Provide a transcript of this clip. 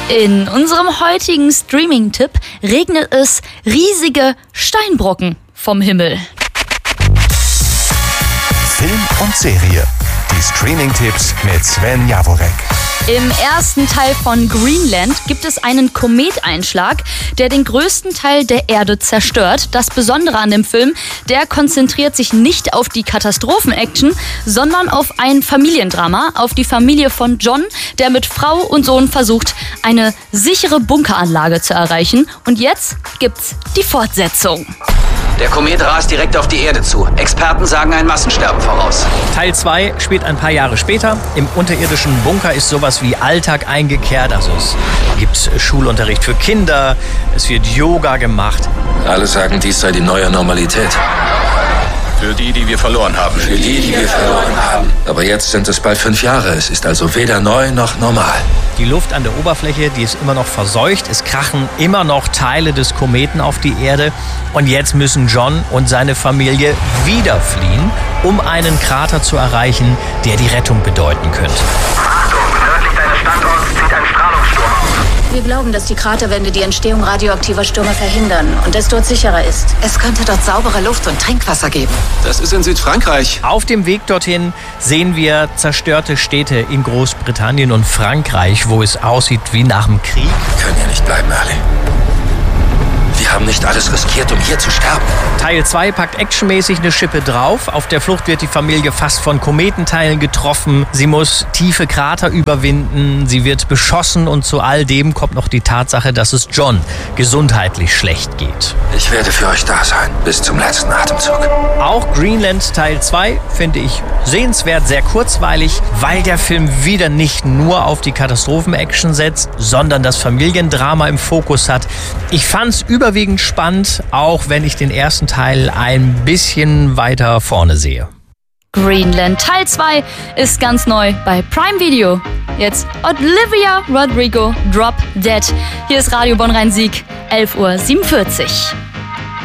In unserem heutigen Streaming-Tipp regnet es riesige Steinbrocken vom Himmel. Film und Serie. Die Streaming-Tipps mit Sven Jaworek. Im ersten Teil von Greenland gibt es einen Kometeinschlag, der den größten Teil der Erde zerstört. Das Besondere an dem Film, der konzentriert sich nicht auf die Katastrophen-Action, sondern auf ein Familiendrama, auf die Familie von John, der mit Frau und Sohn versucht, eine sichere Bunkeranlage zu erreichen. Und jetzt gibt's die Fortsetzung. Der Komet rast direkt auf die Erde zu. Experten sagen ein Massensterben voraus. Teil 2 spielt ein paar Jahre später. Im unterirdischen Bunker ist sowas wie Alltag eingekehrt. Also es gibt Schulunterricht für Kinder, es wird Yoga gemacht. Alle sagen, dies sei die neue Normalität. Für die, die wir verloren haben. Für die, die wir verloren haben. Aber jetzt sind es bald 5 Jahre. Es ist also weder neu noch normal. Die Luft an der Oberfläche, die ist immer noch verseucht. Es krachen immer noch Teile des Kometen auf die Erde. Und jetzt müssen John und seine Familie wieder fliehen, um einen Krater zu erreichen, der die Rettung bedeuten könnte. Achtung, nördlich deines Standorts zieht ein Strahlungssturm auf. Wir glauben, dass die Kraterwände die Entstehung radioaktiver Stürme verhindern und es dort sicherer ist. Es könnte dort saubere Luft und Trinkwasser geben. Das ist in Südfrankreich. Auf dem Weg dorthin sehen wir zerstörte Städte in Großbritannien und Frankreich, wo es aussieht wie nach dem Krieg. Wir können hier nicht bleiben, Ali. Wir haben nicht alles riskiert, um hier zu sterben. Teil 2 packt actionmäßig eine Schippe drauf. Auf der Flucht wird die Familie fast von Kometenteilen getroffen. Sie muss tiefe Krater überwinden. Sie wird beschossen und zu all dem kommt noch die Tatsache, dass es John gesundheitlich schlecht geht. Ich werde für euch da sein, bis zum letzten Atemzug. Auch Greenland Teil 2 finde ich sehenswert, sehr kurzweilig, weil der Film wieder nicht nur auf die Katastrophen-Action setzt, sondern das Familiendrama im Fokus hat. Ich fand's überwiegend spannend, auch wenn ich den ersten Teil ein bisschen weiter vorne sehe. Greenland Teil 2 ist ganz neu bei Prime Video. Jetzt Olivia Rodrigo, Drop Dead. Hier ist Radio Bonn Rhein-Sieg, 11:47 Uhr.